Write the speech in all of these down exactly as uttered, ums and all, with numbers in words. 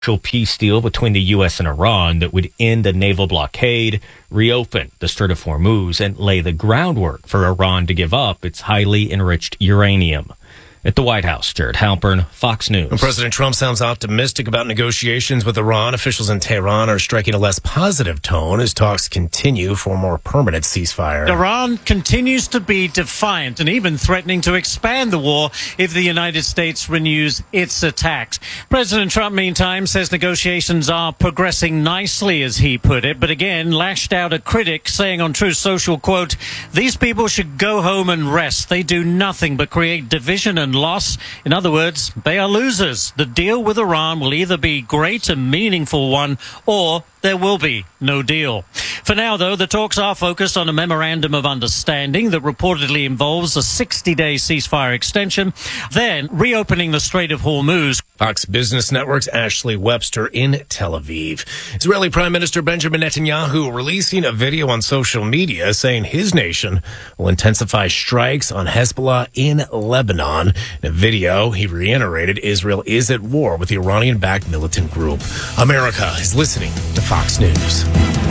peace deal between the U S and Iran that would end the naval blockade, reopen the Strait of Hormuz, and lay the groundwork for Iran to give up its highly enriched uranium. At the White House, Jared Halpern, Fox News. When President Trump sounds optimistic about negotiations with Iran, officials in Tehran are striking a less positive tone as talks continue for a more permanent ceasefire. Iran continues to be defiant and even threatening to expand the war if the United States renews its attacks. President Trump, meantime, says negotiations are progressing nicely, as he put it, but again lashed out at critics, saying on Truth Social, quote, "These people should go home and rest. They do nothing but create division and loss. In other words, they are losers. The deal with Iran will either be great and meaningful one, or there will be no deal." For now, though, the talks are focused on a memorandum of understanding that reportedly involves a sixty-day ceasefire extension, then reopening the Strait of Hormuz. Fox Business Network's Ashley Webster in Tel Aviv. Israeli Prime Minister Benjamin Netanyahu releasing a video on social media saying his nation will intensify strikes on Hezbollah in Lebanon. In a video, he reiterated Israel is at war with the Iranian-backed militant group. America is listening to Fox News.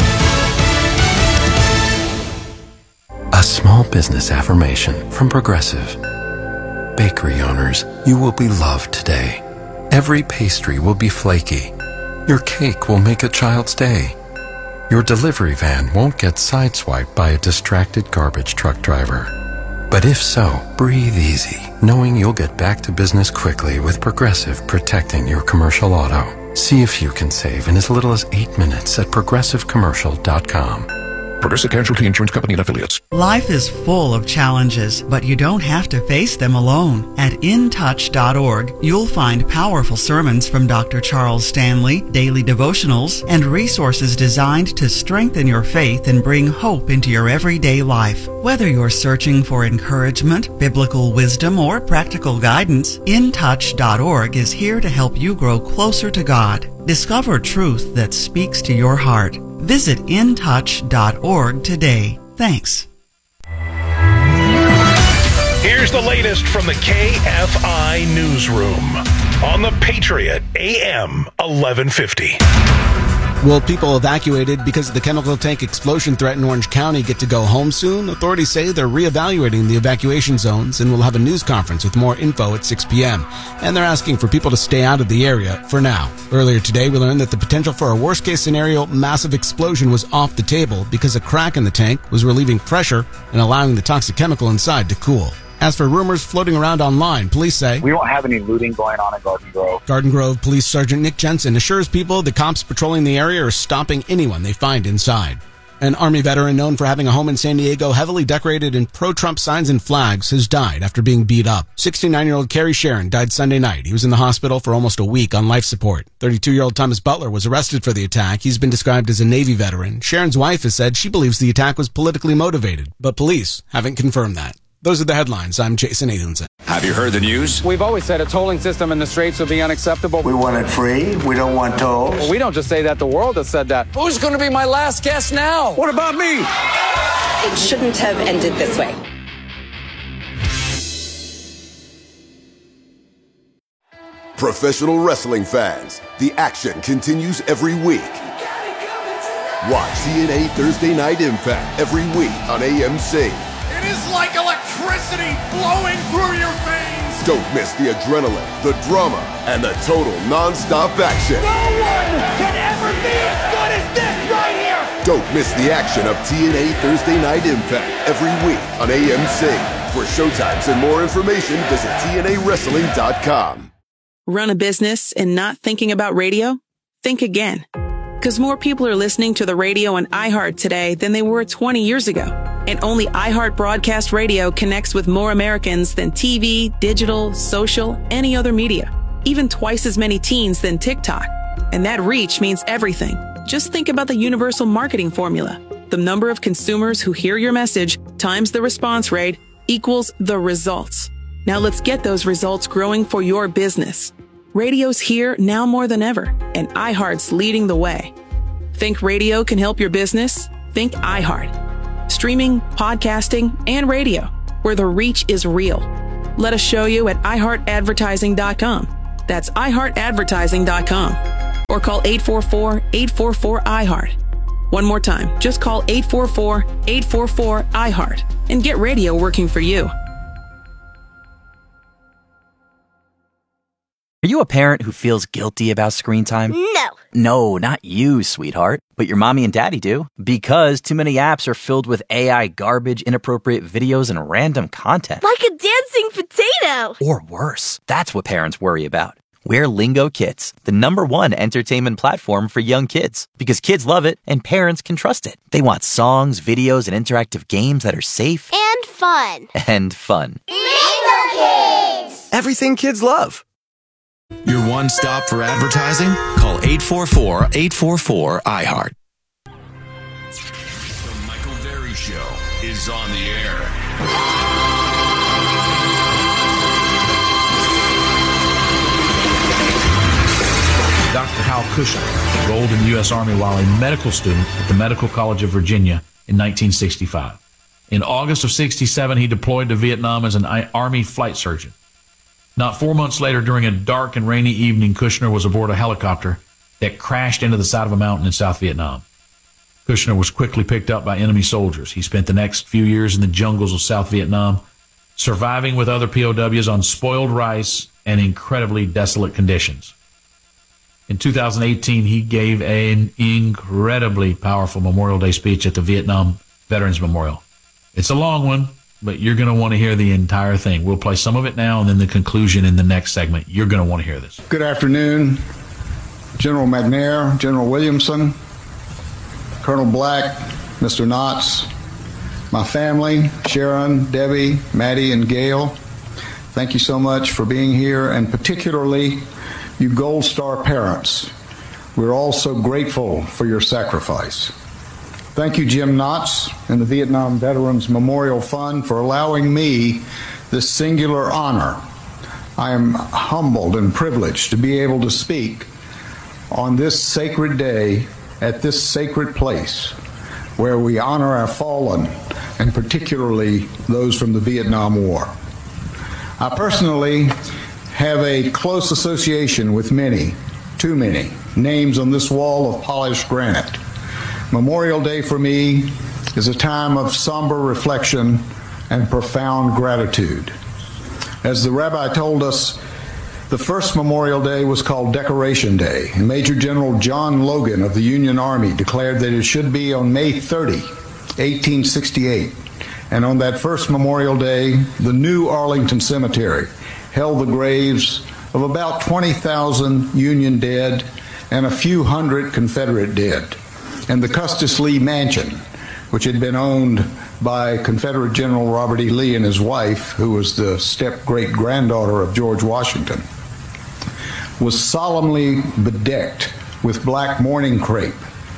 A small business affirmation from Progressive. Bakery owners, you will be loved today. Every pastry will be flaky. Your cake will make a child's day. Your delivery van won't get sideswiped by a distracted garbage truck driver. But if so, breathe easy, knowing you'll get back to business quickly with Progressive protecting your commercial auto. See if you can save in as little as eight minutes at progressive commercial dot com. Progressive Casualty Insurance Company and Affiliates. Life is full of challenges, but you don't have to face them alone. At in touch dot org, you'll find powerful sermons from Doctor Charles Stanley, daily devotionals, and resources designed to strengthen your faith and bring hope into your everyday life. Whether you're searching for encouragement, biblical wisdom, or practical guidance, in touch dot org is here to help you grow closer to God. Discover truth that speaks to your heart. Visit in touch dot org today. Thanks. Here's the latest from the K F I Newsroom on the Patriot A M eleven fifty. Will people evacuated because of the chemical tank explosion threat in Orange County get to go home soon? Authorities say they're reevaluating the evacuation zones and will have a news conference with more info at six p.m. And they're asking for people to stay out of the area for now. Earlier today, we learned that the potential for a worst-case scenario massive explosion was off the table because a crack in the tank was relieving pressure and allowing the toxic chemical inside to cool. As for rumors floating around online, police say, "We don't have any looting going on in Garden Grove." Garden Grove Police Sergeant Nick Jensen assures people the cops patrolling the area are stopping anyone they find inside. An Army veteran known for having a home in San Diego heavily decorated in pro-Trump signs and flags has died after being beat up. sixty-nine-year-old Kerry Sharon died Sunday night. He was in the hospital for almost a week on life support. thirty-two-year-old Thomas Butler was arrested for the attack. He's been described as a Navy veteran. Sharon's wife has said she believes the attack was politically motivated, but police haven't confirmed that. Those are the headlines. I'm Jason Nathanson. Have you heard the news? We've always said a tolling system in the Straits would be unacceptable. We want it free. We don't want tolls. Well, we don't just say that. The world has said that. Who's going to be my last guest now? What about me? It shouldn't have ended this way. Professional wrestling fans, the action continues every week. Watch T N A Thursday Night Impact every week on A M C. It is like electricity flowing through your veins. Don't miss the adrenaline, the drama, and the total non-stop action. No one can ever be as good as this right here. Don't miss the action of T N A Thursday Night Impact every week on A M C. For showtimes and more information, visit T N A wrestling dot com. Run a business and not thinking about radio? Think again. Because more people are listening to the radio on iHeart today than they were twenty years ago. And only iHeart Broadcast Radio connects with more Americans than T V, digital, social, any other media. Even twice as many teens than TikTok. And that reach means everything. Just think about the universal marketing formula. The number of consumers who hear your message times the response rate equals the results. Now let's get those results growing for your business. Radio's here now more than ever, and iHeart's leading the way. Think radio can help your business? Think iHeart. Streaming, podcasting, and radio, where the reach is real. Let us show you at i heart advertising dot com. That's i heart advertising dot com. or call eight four four, eight four four, I heart. One more time, just call eight four four, eight four four, I heart and get radio working for you. Are you a parent who feels guilty about screen time? No. No, not you, sweetheart. But your mommy and daddy do. Because too many apps are filled with A I garbage, inappropriate videos, and random content. Like a dancing potato. Or worse. That's what parents worry about. We're Lingo Kids, the number one entertainment platform for young kids. Because kids love it and parents can trust it. They want songs, videos, and interactive games that are safe. And fun. And fun. Lingo Kids! Everything kids love. Your one stop for advertising? Call eight four four, eight four four, I heart. The Michael Berry Show is on the air. Doctor Hal Kushner enrolled in the U S Army while a medical student at the Medical College of Virginia in nineteen sixty-five. In August of sixty-seven, he deployed to Vietnam as an Army flight surgeon. Not four months later, during a dark and rainy evening, Kushner was aboard a helicopter that crashed into the side of a mountain in South Vietnam. Kushner was quickly picked up by enemy soldiers. He spent the next few years in the jungles of South Vietnam, surviving with other P O Ws on spoiled rice and incredibly desolate conditions. In two thousand eighteen, he gave an incredibly powerful Memorial Day speech at the Vietnam Veterans Memorial. It's a long one, but you're going to want to hear the entire thing. We'll play some of it now and then the conclusion in the next segment. You're going to want to hear this. Good afternoon, General McNair, General Williamson, Colonel Black, Mister Knotts, my family, Sharon, Debbie, Maddie, and Gail. Thank you so much for being here, and particularly you Gold Star parents. We're all so grateful for your sacrifice. Thank you, Jim Knotts and the Vietnam Veterans Memorial Fund, for allowing me this singular honor. I am humbled and privileged to be able to speak on this sacred day at this sacred place where we honor our fallen, and particularly those from the Vietnam War. I personally have a close association with many, too many, names on this wall of polished granite. Memorial Day for me is a time of somber reflection and profound gratitude. As the rabbi told us, the first Memorial Day was called Decoration Day, and Major General John Logan of the Union Army declared that it should be on May thirtieth, eighteen sixty-eight. And on that first Memorial Day, the new Arlington Cemetery held the graves of about twenty thousand Union dead and a few hundred Confederate dead. And the Custis Lee Mansion, which had been owned by Confederate General Robert E. Lee and his wife, who was the step-great-granddaughter of George Washington, was solemnly bedecked with black mourning crepe.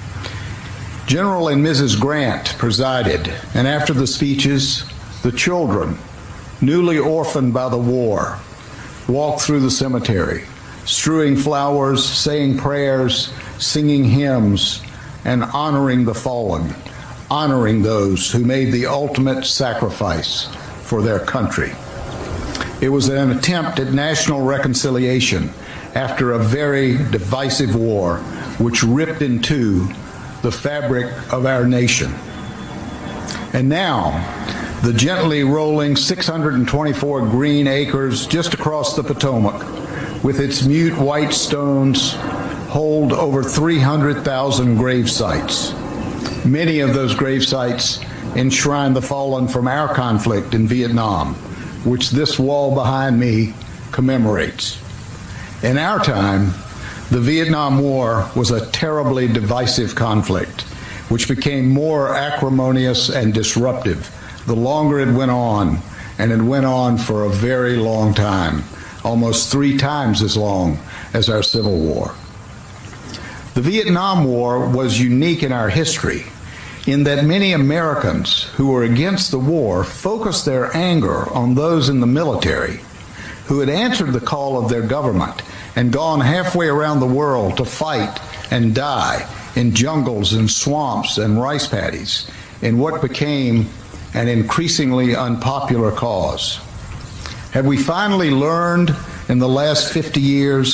General and Missus Grant presided, and after the speeches, the children, newly orphaned by the war, walked through the cemetery, strewing flowers, saying prayers, singing hymns, and honoring the fallen, honoring those who made the ultimate sacrifice for their country. It was an attempt at national reconciliation after a very divisive war which ripped in two the fabric of our nation. And now, the gently rolling six hundred twenty-four green acres just across the Potomac, with its mute white stones, hold over three hundred thousand grave sites. Many of those grave sites enshrine the fallen from our conflict in Vietnam, which this wall behind me commemorates. In our time, the Vietnam War was a terribly divisive conflict, which became more acrimonious and disruptive the longer it went on, and it went on for a very long time, almost three times as long as our Civil War. The Vietnam War was unique in our history in that many Americans who were against the war focused their anger on those in the military who had answered the call of their government and gone halfway around the world to fight and die in jungles and swamps and rice paddies in what became an increasingly unpopular cause. Have we finally learned in the last fifty years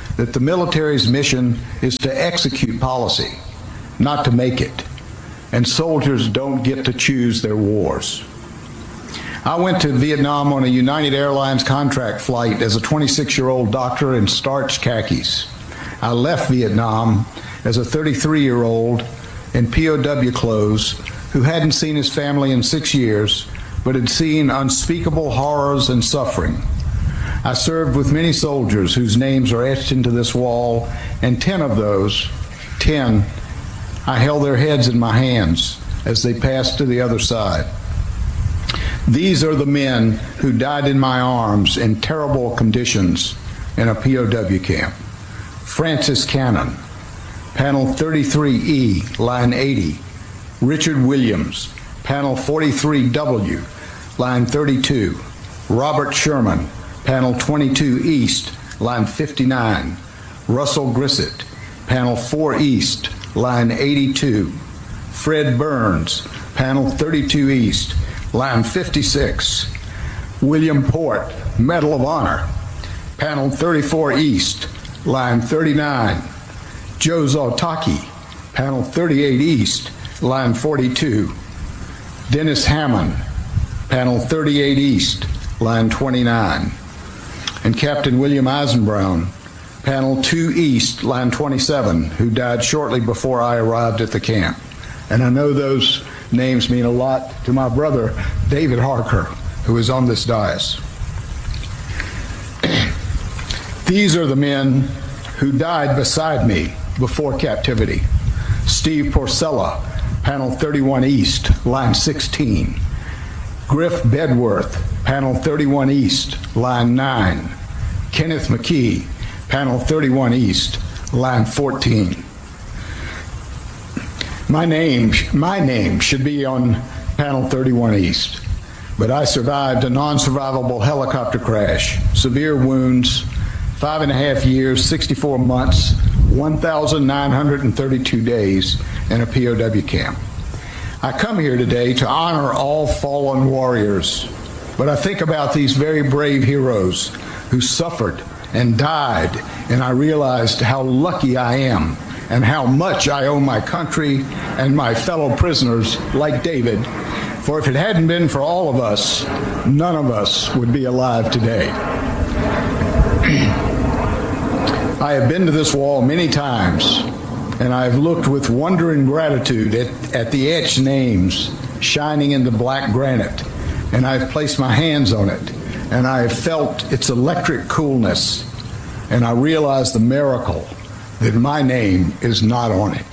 that the military's mission is to execute policy, not to make it, and soldiers don't get to choose their wars. I went to Vietnam on a United Airlines contract flight as a twenty-six-year-old doctor in starched khakis. I left Vietnam as a thirty-three-year-old in P O W clothes who hadn't seen his family in six years, but had seen unspeakable horrors and suffering. I served with many soldiers whose names are etched into this wall, and ten of those, ten, I held their heads in my hands as they passed to the other side. These are the men who died in my arms in terrible conditions in a P O W camp. Francis Cannon, panel thirty-three E, line eighty. Richard Williams, panel forty-three W, line thirty-two. Robert Sherman, panel twenty-two East, line fifty-nine. Russell Grissett, panel four East, line eighty-two. Fred Burns, panel thirty-two East, line fifty-six. William Port, Medal of Honor, panel thirty-four East, line thirty-nine. Joe Zoltaki, panel thirty-eight East, line forty-two. Dennis Hammond, panel thirty-eight East, line twenty-nine. And Captain William Eisenbrown, panel two East, line twenty-seven, who died shortly before I arrived at the camp. And I know those names mean a lot to my brother, David Harker, who is on this dais. These are the men who died beside me before captivity. Steve Porcella, panel thirty-one East, line sixteen. Griff Bedworth, panel thirty-one East, line nine. Kenneth McKee, panel thirty-one East, line fourteen. My name, my name should be on panel thirty-one East, but I survived a non-survivable helicopter crash, severe wounds, five and a half years, sixty-four months, one thousand nine hundred thirty-two days in a P O W camp. I come here today to honor all fallen warriors, but I think about these very brave heroes who suffered and died, and I realized how lucky I am and how much I owe my country and my fellow prisoners like David, for if it hadn't been for all of us, none of us would be alive today. I have been to this wall many times, and I have looked with wonder and gratitude at, at the etched names shining in the black granite, and I have placed my hands on it, and I have felt its electric coolness, and I realize the miracle that my name is not on it.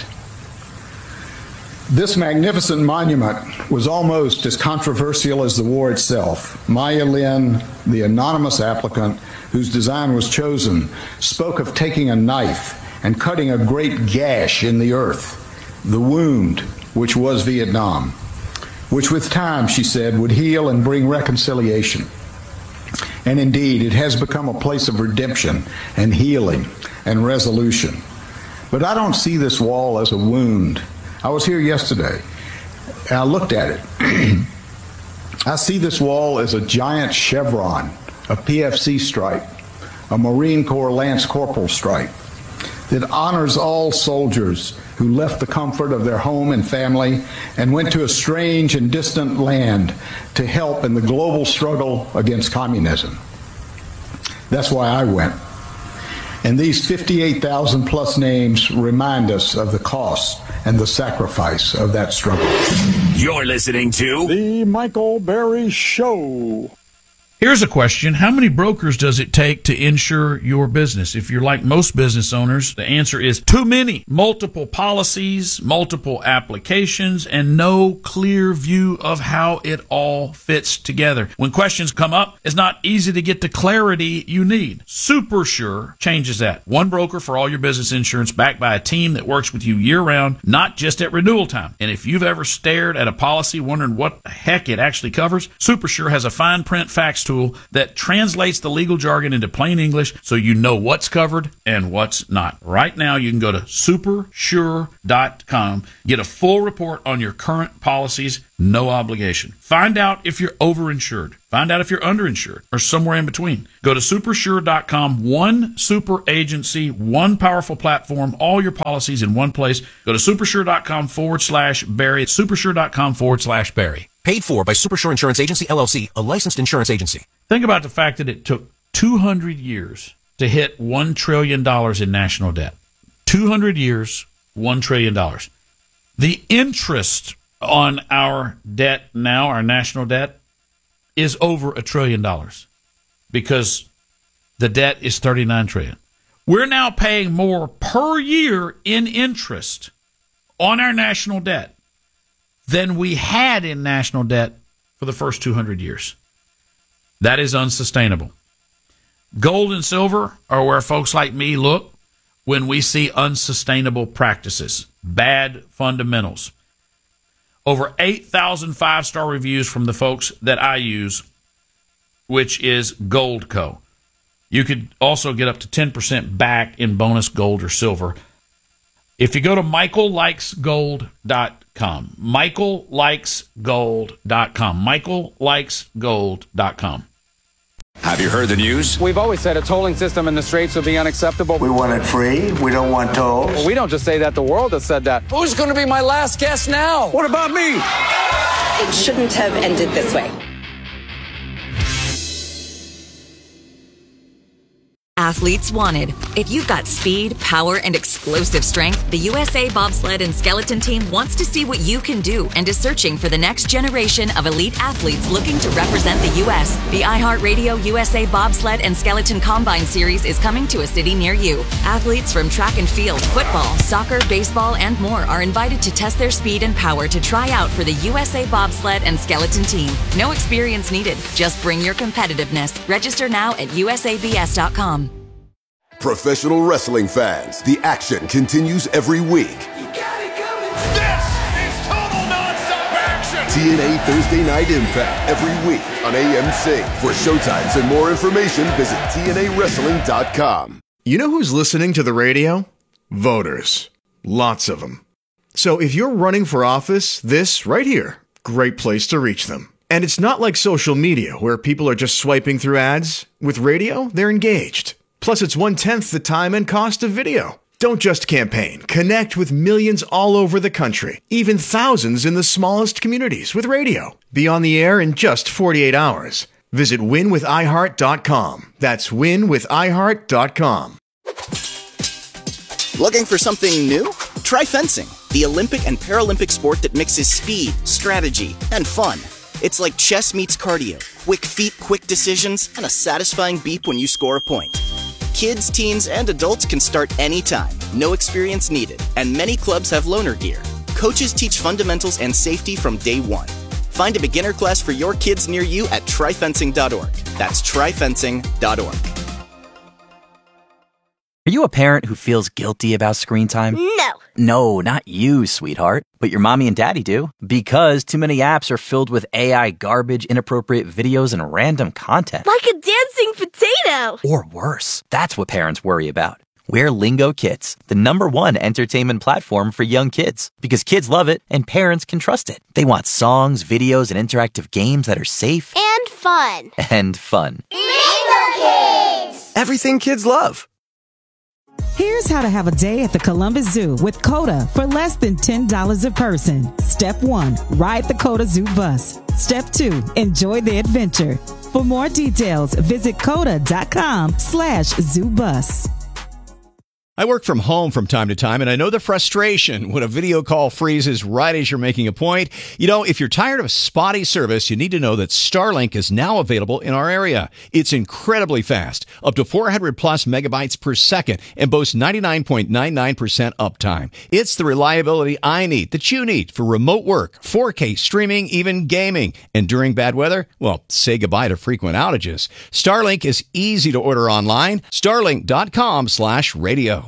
This magnificent monument was almost as controversial as the war itself. Maya Lin, the anonymous applicant whose design was chosen, spoke of taking a knife and cutting a great gash in the earth, the wound which was Vietnam, which with time, she said, would heal and bring reconciliation. And indeed, it has become a place of redemption and healing and resolution. But I don't see this wall as a wound. I was here yesterday, and I looked at it. I see this wall as a giant chevron, a P F C stripe, a Marine Corps Lance Corporal stripe, that honors all soldiers who left the comfort of their home and family and went to a strange and distant land to help in the global struggle against communism. That's why I went. And these fifty-eight thousand plus names remind us of the cost and the sacrifice of that struggle. You're listening to The Michael Berry Show. Here's a question. How many brokers does it take to insure your business? If you're like most business owners, the answer is too many. Multiple policies, multiple applications, and no clear view of how it all fits together. When questions come up, it's not easy to get the clarity you need. SuperSure changes that. One broker for all your business insurance, backed by a team that works with you year-round, not just at renewal time. And if you've ever stared at a policy wondering what the heck it actually covers, SuperSure has a fine print fact tool that translates the legal jargon into plain English so you know what's covered and what's not. Right now, you can go to super sure dot com, get a full report on your current policies, no obligation. Find out if you're overinsured. Find out if you're underinsured or somewhere in between. Go to super sure dot com, one super agency, one powerful platform, all your policies in one place. Go to super sure dot com forward slash Barry. super sure dot com forward slash Barry. Paid for by Supersure Insurance Agency, L L C, a licensed insurance agency. Think about the fact that it took two hundred years to hit one trillion dollars in national debt. two hundred years, one trillion dollars. The interest on our debt now, our national debt, is over a trillion dollars because the debt is thirty-nine trillion dollars. We're now paying more per year in interest on our national debt than we had in national debt for the first two hundred years. That is unsustainable. Gold and silver are where folks like me look when we see unsustainable practices, bad fundamentals. Over eight thousand five-star reviews from the folks that I use, which is Goldco. You could also get up to ten percent back in bonus gold or silver if you go to michael likes gold dot com. michael likes gold dot com. michael likes gold dot com. Have you heard the news? We've always said a tolling system in the Straits would be unacceptable. We want it free. We don't want tolls. Well, we don't just say that. The world has said that. Who's going to be my last guest now? What about me? It shouldn't have ended this way. Athletes wanted. If you've got speed, power, and explosive strength, the U S A Bobsled and Skeleton Team wants to see what you can do and is searching for the next generation of elite athletes looking to represent the U S. The iHeartRadio U S A Bobsled and Skeleton Combine Series is coming to a city near you. Athletes from track and field, football, soccer, baseball, and more are invited to test their speed and power to try out for the U S A Bobsled and Skeleton Team. No experience needed. Just bring your competitiveness. Register now at U S A B S dot com. Professional wrestling fans, the action continues every week. This is total nonstop action. T N A Thursday Night Impact every week on A M C. For showtimes and more information, visit T N A wrestling dot com. You know who's listening to the radio? Voters. Lots of them. So if you're running for office, this right here, great place to reach them. And it's not like social media where people are just swiping through ads. With radio, they're engaged. Plus, it's one-tenth the time and cost of video. Don't just campaign. Connect with millions all over the country, even thousands in the smallest communities with radio. Be on the air in just forty-eight hours. Visit win with i heart dot com. That's win with i heart dot com. Looking for something new? Try fencing, the Olympic and Paralympic sport that mixes speed, strategy, and fun. It's like chess meets cardio. Quick feet, quick decisions, and a satisfying beep when you score a point. Kids, teens, and adults can start anytime. No experience needed. And many clubs have loaner gear. Coaches teach fundamentals and safety from day one. Find a beginner class for your kids near you at try fencing dot org. That's try fencing dot org. Are you a parent who feels guilty about screen time? No. No, not you, sweetheart. But your mommy and daddy do. Because too many apps are filled with A I garbage, inappropriate videos, and random content. Like a dancing potato. Or worse. That's what parents worry about. We're Lingo Kids, the number one entertainment platform for young kids. Because kids love it and parents can trust it. They want songs, videos, and interactive games that are safe. And fun. And fun. Lingo Kids. Everything kids love. Here's how to have a day at the Columbus Zoo with COTA for less than ten dollars a person. Step one, ride the COTA Zoo bus. Step two, enjoy the adventure. For more details, visit COTA dot com slash zoo bus. I work from home from time to time, and I know the frustration when a video call freezes right as you're making a point. You know, if you're tired of spotty service, you need to know that Starlink is now available in our area. It's incredibly fast, up to four hundred plus megabytes per second, and boasts ninety-nine point nine nine percent uptime. It's the reliability I need, that you need, for remote work, four K streaming, even gaming. And during bad weather, well, say goodbye to frequent outages. Starlink is easy to order online. Starlink dot com slash radio.